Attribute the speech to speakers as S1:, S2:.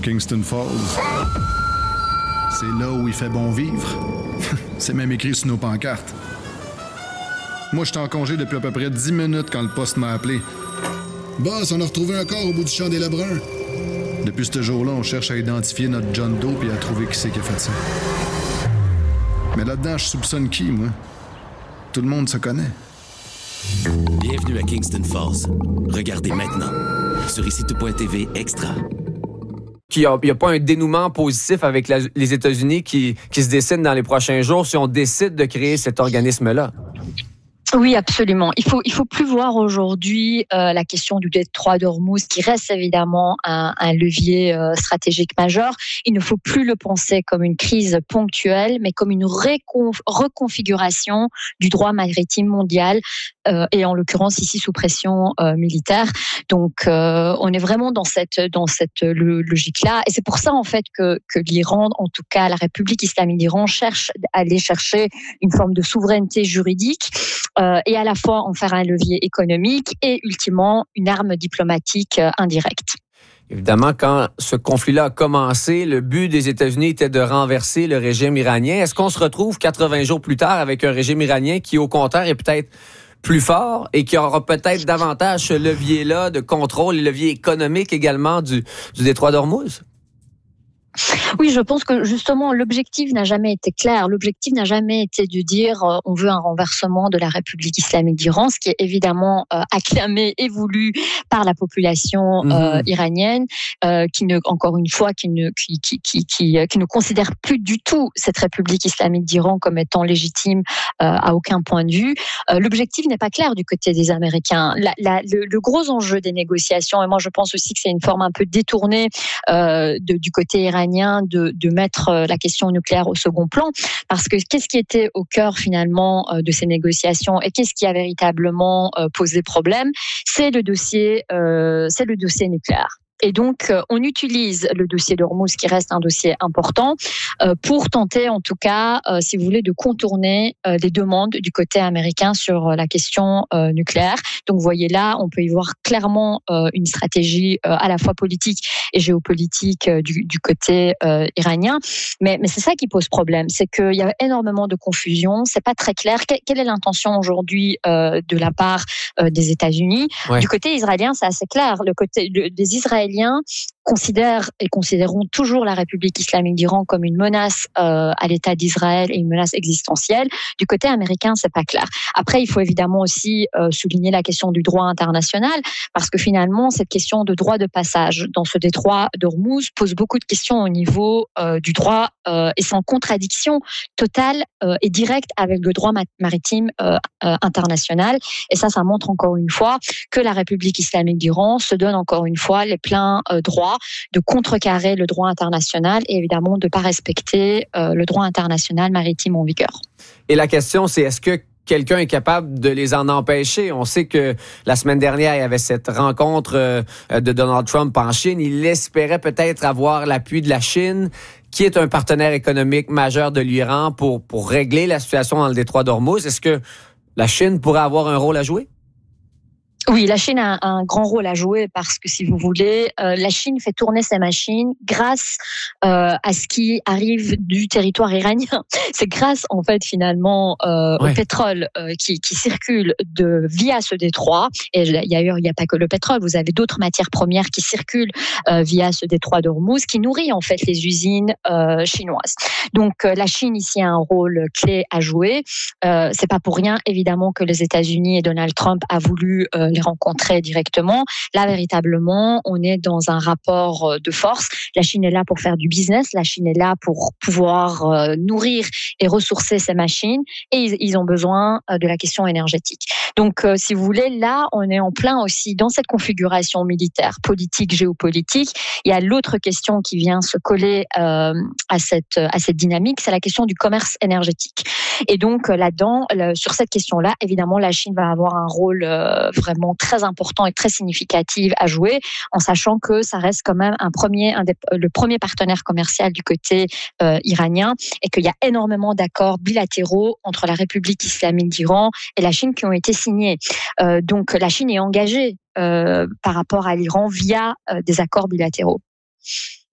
S1: Kingston Falls. C'est là où il fait bon vivre. C'est même écrit sur nos pancartes. Moi, j'étais en congé depuis à peu près 10 minutes quand le poste m'a appelé. Boss, on a retrouvé un corps au bout du champ des Lebrun. Depuis ce jour-là, on cherche à identifier notre John Doe et à trouver qui c'est qui a fait ça. Mais là-dedans, je soupçonne qui, moi? Tout le monde se connaît.
S2: Bienvenue à Kingston Falls. Regardez maintenant sur ICTV Extra.
S3: Il n'y a pas un dénouement positif avec les États-Unis qui se dessine dans les prochains jours si on décide de créer cet organisme-là.
S4: Oui, absolument. Il faut plus voir aujourd'hui la question du détroit d'Ormuz, qui reste évidemment un levier stratégique majeur. Il ne faut plus le penser comme une crise ponctuelle, mais comme une reconfiguration du droit maritime mondial, et en l'occurrence ici sous pression militaire. Donc, on est vraiment dans cette logique-là, et c'est pour ça en fait que l'Iran, en tout cas la République islamique d'Iran, cherche à aller chercher une forme de souveraineté juridique. Et à la fois en faire un levier économique et ultimement une arme diplomatique indirecte.
S3: Évidemment, quand ce conflit-là a commencé, le but des États-Unis était de renverser le régime iranien. Est-ce qu'on se retrouve 80 jours plus tard avec un régime iranien qui, au contraire, est peut-être plus fort et qui aura peut-être davantage ce levier-là de contrôle, le levier économique également du détroit d'Ormuz?
S4: Oui, je pense que justement l'objectif n'a jamais été clair. L'objectif n'a jamais été de dire on veut un renversement de la République islamique d'Iran, ce qui est évidemment acclamé et voulu par la population iranienne, qui ne considère plus du tout cette République islamique d'Iran comme étant légitime à aucun point de vue. L'objectif n'est pas clair du côté des Américains. Le gros enjeu des négociations, et moi je pense aussi que c'est une forme un peu détournée du côté iranien, de mettre la question nucléaire au second plan, parce que qu'est-ce qui était au cœur finalement de ces négociations et qu'est-ce qui a véritablement posé problème, c'est le dossier nucléaire. Et donc, on utilise le dossier d'Ormuz, qui reste un dossier important, pour tenter, en tout cas, si vous voulez, de contourner les demandes du côté américain sur la question nucléaire. Donc, vous voyez là, on peut y voir clairement une stratégie à la fois politique et géopolitique du côté iranien. Mais c'est ça qui pose problème, c'est qu'il y a énormément de confusion. C'est pas très clair. Quelle est l'intention aujourd'hui de la part des États-Unis? Ouais. Du côté israélien, c'est assez clair. Le côté des Israéliens considèrent et considéreront toujours la République islamique d'Iran comme une menace à l'État d'Israël et une menace existentielle. Du côté américain, c'est pas clair. Après, il faut évidemment aussi souligner la question du droit international, parce que finalement, cette question de droit de passage dans ce détroit d'Ormuz pose beaucoup de questions au niveau du droit, et c'est en contradiction totale et directe avec le droit maritime international. Et ça montre encore une fois que la République islamique d'Iran se donne encore une fois les pleins droits de contrecarrer le droit international et évidemment de ne pas respecter le droit international maritime en vigueur.
S3: Et la question, c'est est-ce que quelqu'un est capable de les en empêcher? On sait que la semaine dernière, il y avait cette rencontre de Donald Trump en Chine. Il espérait peut-être avoir l'appui de la Chine, qui est un partenaire économique majeur de l'Iran, pour régler la situation dans le détroit d'Ormuz. Est-ce que la Chine pourrait avoir un rôle à jouer?
S4: Oui, la Chine a un grand rôle à jouer, parce que, si vous voulez, la Chine fait tourner ses machines grâce à ce qui arrive du territoire iranien. C'est grâce, en fait, finalement, au pétrole qui circule via ce détroit. Et d'ailleurs, il n'y a pas que le pétrole. Vous avez d'autres matières premières qui circulent via ce détroit d'Ormuz, qui nourrit en fait les usines chinoises. Donc, la Chine ici a un rôle clé à jouer. C'est pas pour rien, évidemment, que les États-Unis et Donald Trump a voulu les rencontrer directement. Là, véritablement, on est dans un rapport de force. La Chine est là pour faire du business. La Chine est là pour pouvoir nourrir et ressourcer ses machines. Et ils ont besoin de la question énergétique. Donc, si vous voulez, là, on est en plein aussi dans cette configuration militaire, politique, géopolitique. Il y a l'autre question qui vient se coller à cette dynamique, c'est la question du commerce énergétique. Et donc, là-dedans, sur cette question-là, évidemment, la Chine va avoir un rôle vraiment très important et très significatif à jouer, en sachant que ça reste quand même le premier partenaire commercial du côté iranien, et qu'il y a énormément d'accords bilatéraux entre la République islamique d'Iran et la Chine qui ont été signés. Donc la Chine est engagée par rapport à l'Iran via des accords bilatéraux.